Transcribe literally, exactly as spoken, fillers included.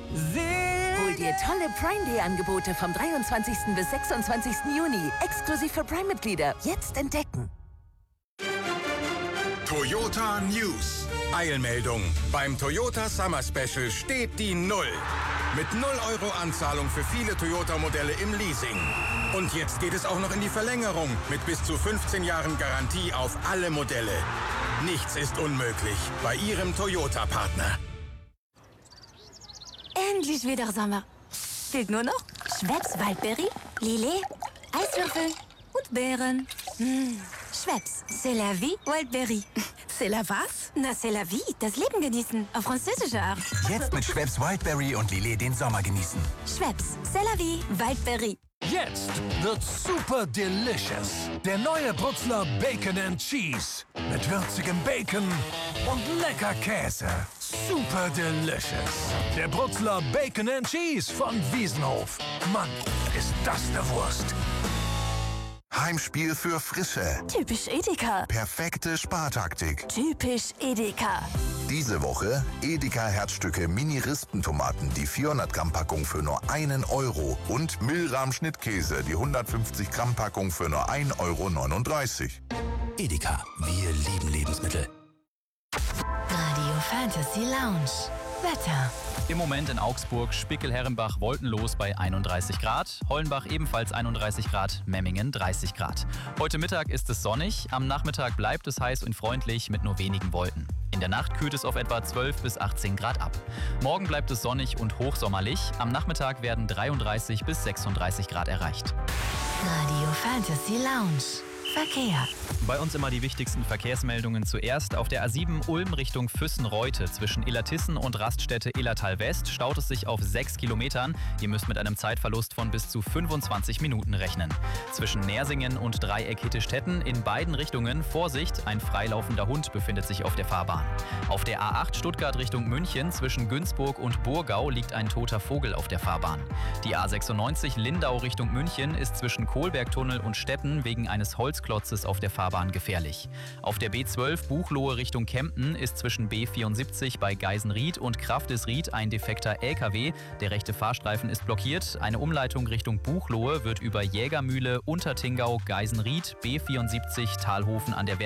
Hol dir tolle Prime Day Angebote vom dreiundzwanzigsten bis sechsundzwanzigsten Juni. Exklusiv für Prime-Mitglieder. Jetzt entdecken. Toyota News. Eilmeldung. Beim Toyota Summer Special steht die Null. Mit null Euro Anzahlung für viele Toyota-Modelle im Leasing. Und jetzt geht es auch noch in die Verlängerung mit bis zu fünfzehn Jahren Garantie auf alle Modelle. Nichts ist unmöglich bei Ihrem Toyota-Partner. Endlich wieder Sommer. Fehlt nur noch Schweppes Waldberry, Lillet, Eiswürfel und Beeren. Mmh. Schweppes, c'est la vie, Wildberry. C'est la was? Na, c'est la vie, das Leben genießen, auf französische Art. Jetzt mit Schweppes Wildberry und Lillet den Sommer genießen. Schweppes, c'est la vie, Wildberry. Jetzt wird super delicious. Der neue Brutzler Bacon and Cheese. Mit würzigem Bacon und lecker Käse. Super delicious. Der Brutzler Bacon and Cheese von Wiesenhof. Mann, ist das eine Wurst. Heimspiel für Frische. Typisch Edeka. Perfekte Spartaktik. Typisch Edeka. Diese Woche Edeka Herzstücke Mini-Rispentomaten, die vierhundert Gramm Packung für nur einen Euro. Und Milram Schnittkäse, die hundertfünfzig Gramm Packung für nur ein Euro neununddreißig. Edeka, wir lieben Lebensmittel. Radio Fantasy Lounge. Wetter. Im Moment in Augsburg, Spickel-Herrenbach wolkenlos bei einunddreißig Grad, Hollenbach ebenfalls einunddreißig Grad, Memmingen dreißig Grad. Heute Mittag ist es sonnig, am Nachmittag bleibt es heiß und freundlich mit nur wenigen Wolken. In der Nacht kühlt es auf etwa zwölf bis achtzehn Grad ab. Morgen bleibt es sonnig und hochsommerlich, am Nachmittag werden dreiunddreißig bis sechsunddreißig Grad erreicht. Radio Fantasy Lounge. Verkehr. Bei uns immer die wichtigsten Verkehrsmeldungen zuerst. Auf der A sieben Ulm Richtung Füssen-Reute zwischen Illertissen und Raststätte Illertal West staut es sich auf sechs Kilometern. Ihr müsst mit einem Zeitverlust von bis zu fünfundzwanzig Minuten rechnen. Zwischen Nersingen und Dreieck Hittestetten in beiden Richtungen Vorsicht, ein freilaufender Hund befindet sich auf der Fahrbahn. Auf der A acht Stuttgart Richtung München zwischen Günzburg und Burgau liegt ein toter Vogel auf der Fahrbahn. Die A sechsundneunzig Lindau Richtung München ist zwischen Kohlbergtunnel und Steppen wegen eines Holzklotzes auf der Fahrbahn gefährlich. Auf der B zwölf Buchloe Richtung Kempten ist zwischen B vierundsiebzig bei Geisenried und Kraftisried ein defekter L K W. Der rechte Fahrstreifen ist blockiert. Eine Umleitung Richtung Buchloe wird über Jägermühle, Untertingau, Geisenried, B vierundsiebzig Talhofen an der